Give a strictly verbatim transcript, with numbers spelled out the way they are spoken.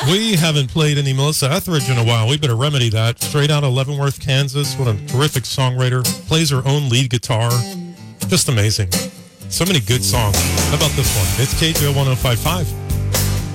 We haven't played any Melissa Etheridge in a while. We better remedy that. Straight out of Leavenworth, Kansas. What a terrific songwriter. Plays her own lead guitar. Just amazing. So many good songs. How about this one? It's K J O one oh five point five.